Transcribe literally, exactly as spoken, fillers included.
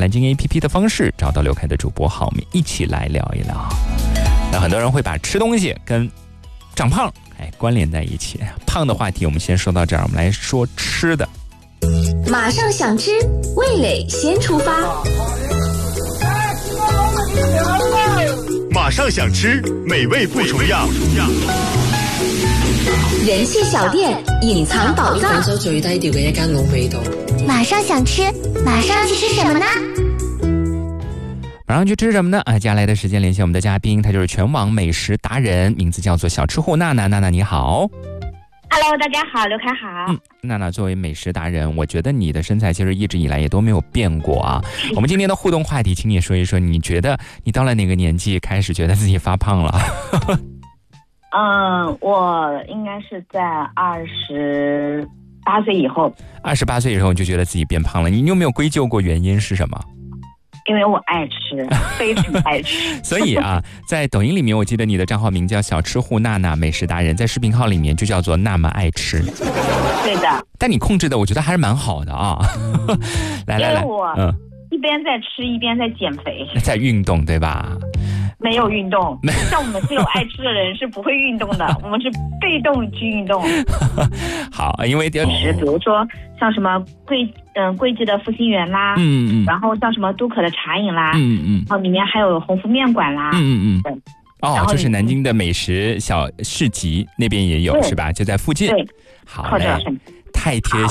蓝鲸 A P P 的方式找到刘凯的主播号，我们一起来聊一聊。那很多人会把吃东西跟长胖哎关联在一起，胖的话题我们先说到这儿，我们来说吃的。 马上想吃，味蕾先出发。 马上想吃，美味不重样。 人气小店，隐藏宝藏。 廣州最低調嘅一間老味道。 馬上想吃，馬上去吃什麼呢？ 馬上去吃什麼呢？啊，接下來的時間連線我們的嘉賓，他就是全網美食達人，名字叫做小吃貨娜娜。娜娜你好。 Hello， 大家好，劉凱好。 嗯，娜娜作為美食達人，我覺得你的身材其實一直以來也都沒有變過啊。我們今天的互動話題，請你說一說，你覺得你到了哪個年紀開始覺得自己發胖了？ 嗯，我應該是在二十八歲以後。 二十八歲以後你就覺得自己變胖了，你有沒有歸咎過原因是什麼？ 因為我愛吃，非常愛吃。 所以啊，在抖音裡面，我記得你的賬號名叫小吃戶娜娜美食達人，在視頻號裡面就叫做那麼愛吃。 對的。 但你控制的，我覺得還是蠻好的啊。來來來， 因為我嗯， 一邊在吃，一邊在減肥， 在運動，對吧？ 沒有運動，像我們這種愛吃的人是不會運動的，我們是被動去運動。 好，因為是比如說像什麼貴嗯貴記的復興園啦， 嗯嗯， 然後像什麼都可的茶飲啦， 嗯嗯， 然後裡面還有鴻福麵館啦， 嗯嗯對。 哦，就是南京的美食小市集那邊也有是吧？就在附近。 對， 好嘞，太貼